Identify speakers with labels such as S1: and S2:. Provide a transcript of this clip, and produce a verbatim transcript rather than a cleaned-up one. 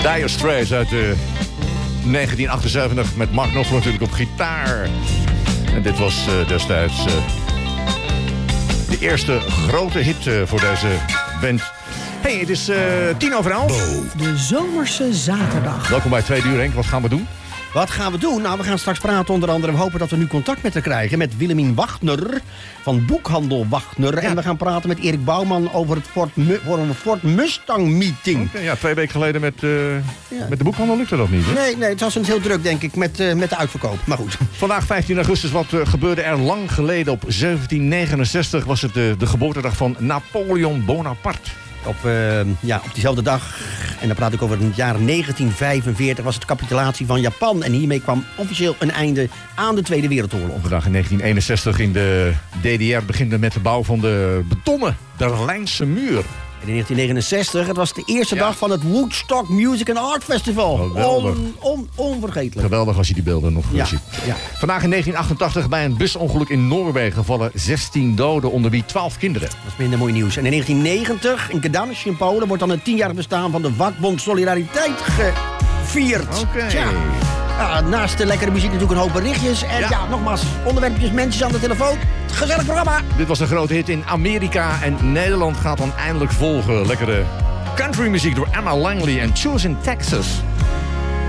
S1: Dire Straits uit uh, negentien achtenzeventig met Mark Knopfler natuurlijk op gitaar. En dit was uh, destijds uh, de eerste grote hit uh, voor deze band. Hey, het is uh, tien over elf.
S2: De zomerse zaterdag.
S1: Welkom bij Tweede Uur, Henk. Wat gaan we doen?
S2: Wat gaan we doen? Nou, we gaan straks praten onder andere. We hopen dat we nu contact met haar krijgen. Met Willemien Wagner van Boekhandel Wagner. Ja. En we gaan praten met Erik Bouwman over het Ford, Mu- voor een Ford Mustang meeting.
S1: Okay, ja, twee weken geleden met, uh, ja. met de boekhandel lukte dat niet, hè?
S2: Nee, nee, het was heel druk, denk ik, met, uh, met de uitverkoop. Maar goed.
S1: Vandaag vijftien augustus, wat uh, gebeurde er lang geleden? Op zeventien negenenzestig was het uh, de geboortedag van Napoleon Bonaparte.
S2: Op, uh, ja, op diezelfde dag, en dan praat ik over het jaar negentien vijfenveertig... was het capitulatie van Japan. En hiermee kwam officieel een einde aan de Tweede Wereldoorlog.
S1: Op de dag in negentien eenenzestig in de D D R begint met de bouw van de betonnen Berlijnse muur.
S2: En in negentien negenenzestig, het was de eerste
S1: ja.
S2: dag van het Woodstock Music and Art Festival. On, on, onvergetelijk.
S1: Geweldig als je die beelden nog
S2: ja.
S1: ziet.
S2: Ja.
S1: Vandaag in negentien achtentachtig bij een busongeluk in Noorwegen vallen zestien doden, onder wie twaalf kinderen.
S2: Dat is minder mooi nieuws. En in negentien negentig, in Gdańsk in Polen, wordt dan het tienjarig bestaan van de vakbond Solidariteit gevierd.
S1: Oké. Okay.
S2: Ja, naast de lekkere muziek natuurlijk een hoop berichtjes. En ja, ja nogmaals, onderwerpjes, mensen aan de telefoon. Gezellig programma.
S1: Dit was een grote hit in Amerika en Nederland gaat dan eindelijk volgen. Lekkere countrymuziek door Emma Langley en Choose in Texas.